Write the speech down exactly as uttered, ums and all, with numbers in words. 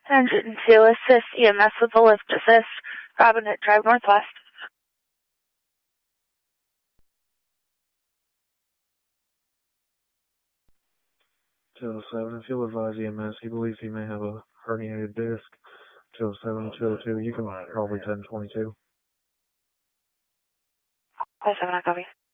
one oh two, assist E M S with a lift assist. Robin Hood Drive Northwest. two oh seven, if you'll advise E M S, he believes he may have a herniated disc. two oh seven, two oh two, you can probably ten twenty-two. five seven, I copy.